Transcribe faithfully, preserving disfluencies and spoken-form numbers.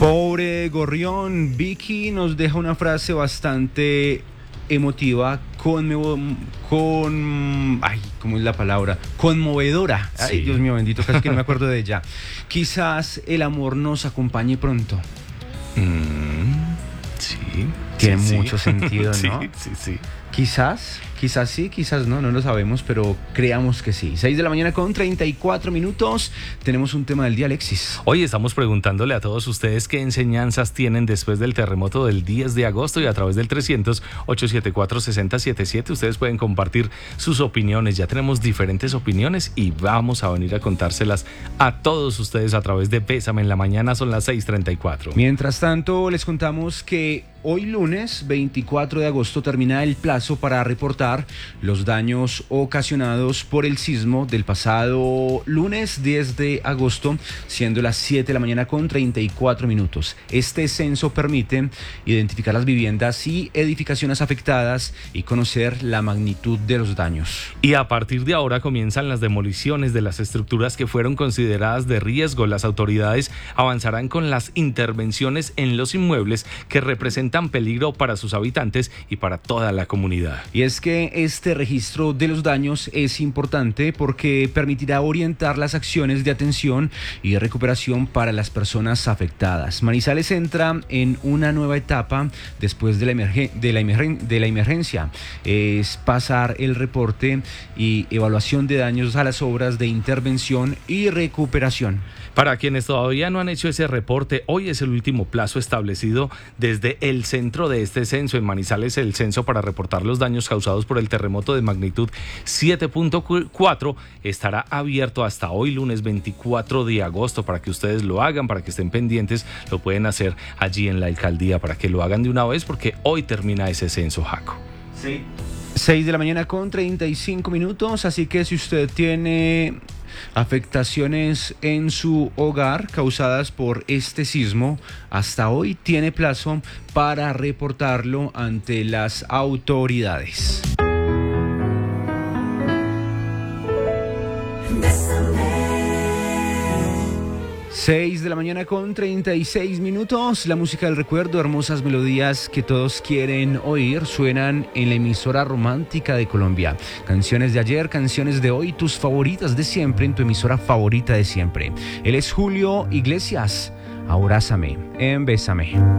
Pobre gorrión. Vicky nos deja una frase bastante emotiva, conmevo, con, ay, ¿cómo es la palabra? Conmovedora. Ay, Sí. Dios mío, bendito, casi que no me acuerdo de ella. Quizás el amor nos acompañe pronto. Mm, sí. Tiene sí, mucho sí. sentido, ¿no? Sí, sí, sí. Quizás, quizás sí, quizás no, no lo sabemos, pero creamos que sí. seis de la mañana con treinta y cuatro minutos. Tenemos un tema del día, Alexis. Hoy estamos preguntándole a todos ustedes qué enseñanzas tienen después del terremoto del diez de agosto y a través del trescientos, ochocientos setenta y cuatro, sesenta setenta y siete ustedes pueden compartir sus opiniones. Ya tenemos diferentes opiniones y vamos a venir a contárselas a todos ustedes a través de Bésame en la Mañana. Son las seis treinta y cuatro. Mientras tanto, les contamos que hoy lunes veinticuatro de agosto termina el plazo para reportar los daños ocasionados por el sismo del pasado lunes diez de agosto, siendo las siete de la mañana con treinta y cuatro minutos. Este censo permite identificar las viviendas y edificaciones afectadas y conocer la magnitud de los daños. Y a partir de ahora comienzan las demoliciones de las estructuras que fueron consideradas de riesgo. Las autoridades avanzarán con las intervenciones en los inmuebles que representan peligro para sus habitantes y para toda la comunidad. Y es que este registro de los daños es importante porque permitirá orientar las acciones de atención y de recuperación para las personas afectadas. Manizales entra en una nueva etapa después de la, emergen- de la, emergen- de la emergencia. Es pasar el reporte y evaluación de daños a las obras de intervención y recuperación. Para quienes todavía no han hecho ese reporte, hoy es el último plazo establecido desde el centro de este censo. En Manizales, el censo para reportar los daños causados por el terremoto de magnitud siete punto cuatro estará abierto hasta hoy, lunes veinticuatro de agosto, para que ustedes lo hagan, para que estén pendientes. Lo pueden hacer allí en la alcaldía, para que lo hagan de una vez, porque hoy termina ese censo, Jaco. Sí. seis de la mañana con treinta y cinco minutos, así que si usted tiene afectaciones en su hogar causadas por este sismo, hasta hoy tiene plazo para reportarlo ante las autoridades. seis de la mañana con treinta y seis minutos, la música del recuerdo, hermosas melodías que todos quieren oír, suenan en la emisora romántica de Colombia. Canciones de ayer, canciones de hoy, tus favoritas de siempre en tu emisora favorita de siempre. Él es Julio Iglesias, Abrázame en Bésame.